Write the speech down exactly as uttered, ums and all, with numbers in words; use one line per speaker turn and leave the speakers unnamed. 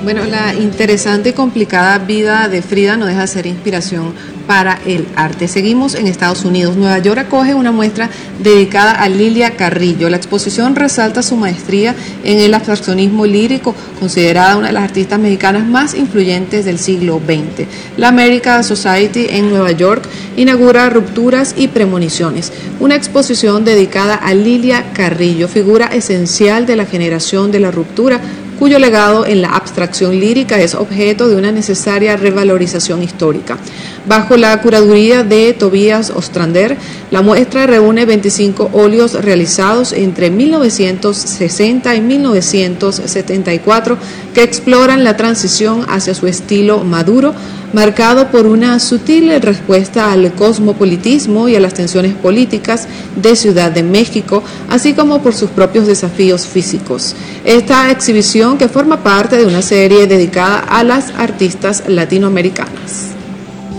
Bueno, la interesante y complicada vida de Frida no deja de ser inspiración para el arte. Seguimos en Estados Unidos. Nueva York acoge una muestra dedicada a Lilia Carrillo. La exposición resalta su maestría en el abstraccionismo lírico, considerada una de las artistas mexicanas más influyentes del siglo veinte. La American Society en Nueva York inaugura Rupturas y Premoniciones, una exposición dedicada a Lilia Carrillo, figura esencial de la generación de la ruptura, cuyo legado en la abstracción lírica es objeto de una necesaria revalorización histórica. Bajo la curaduría de Tobias Ostrander, la muestra reúne veinticinco óleos realizados entre mil novecientos sesenta y mil novecientos setenta y cuatro que exploran la transición hacia su estilo maduro, marcado por una sutil respuesta al cosmopolitismo y a las tensiones políticas de Ciudad de México, así como por sus propios desafíos físicos. Esta exhibición, que forma parte de una serie dedicada a las artistas latinoamericanas.